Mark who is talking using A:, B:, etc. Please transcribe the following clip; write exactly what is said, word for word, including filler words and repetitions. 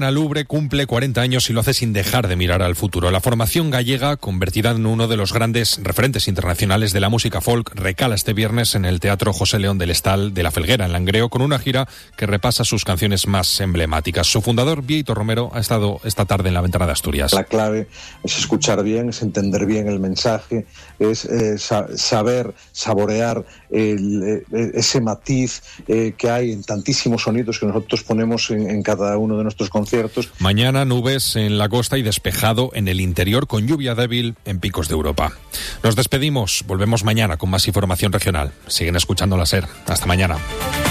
A: Lubre cumple cuarenta años y lo hace sin dejar de mirar al futuro. La formación gallega, convertida en uno de los grandes referentes internacionales de la música folk, recala este viernes en el Teatro José León del Estal de la Felguera, en Langreo, con una gira que repasa sus canciones más emblemáticas. Su fundador, Bieito Romero, ha estado esta tarde en la Ventana de Asturias.
B: La clave es escuchar bien, es entender bien el mensaje, es eh, sa- saber, saborear el, eh, ese matiz eh, que hay en tantísimos sonidos que nosotros ponemos en, en cada uno de nuestros conciertos.
A: Mañana nubes en la costa y despejado en el interior, con lluvia débil en picos de Europa. Nos despedimos, volvemos mañana con más información regional. Siguen escuchando la SER. Hasta mañana.